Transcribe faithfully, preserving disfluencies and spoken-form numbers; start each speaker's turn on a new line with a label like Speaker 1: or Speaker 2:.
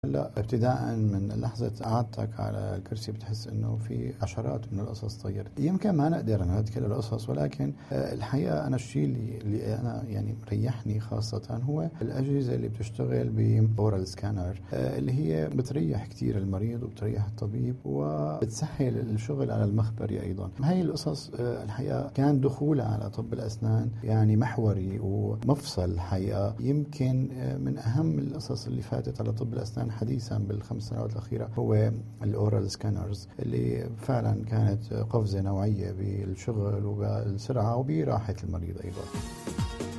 Speaker 1: لا، ابتداء من لحظة قعدتك على الكرسي بتحس انه في عشرات من القصص طير. يمكن ما نقدر نعد كل القصص، ولكن الحقيقة انا الشيء اللي, اللي انا يعني مريحني خاصة هو الاجهزة اللي بتشتغل باورال سكانر، اللي هي بتريح كتير المريض وبتريح الطبيب وبتسهل الشغل على المخبري ايضا. هاي القصص الحقيقة كان دخولها على طب الاسنان يعني محوري ومفصل الحقيقة. يمكن من اهم القصص اللي فاتت على طب الاسنان حديثا بالخمس سنوات الأخيرة هو الأورال سكانرز، اللي فعلا كانت قفزة نوعية بالشغل وبالسرعة وبراحة المريض أيضا.